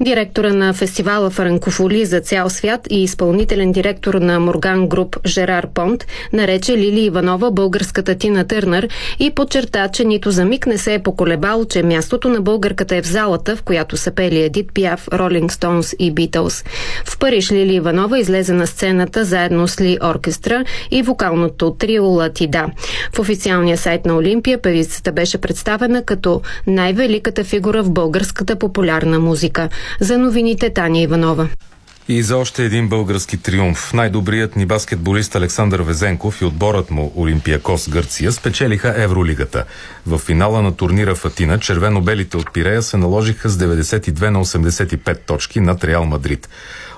Директора на фестивала Франкофоли за цял свят и изпълнителен директор на Морган Груп Жерар Понт нарече Лили Иванова българската Тина Търнър и подчерта, че нито за миг не се е поколебал, че мястото на българката е в залата, в която са пели Едит Пиаф, Ролинг Стоунс и Битълс. В Париж Лили Иванова излезе на сцената заедно с Ли Оркестра и вокалното трио Латида. В официалния сайт на Олимпия певицата беше представена като най-великата фигура в българската популярна музика. За новините Таня Иванова. И за още един български триумф. Най-добрият ни баскетболист Александър Везенков и отборът му Олимпиакос Гърция спечелиха Евролигата. В финала на турнира в Атина червено-белите от Пирея се наложиха с 92 на 85 точки над Реал Мадрид.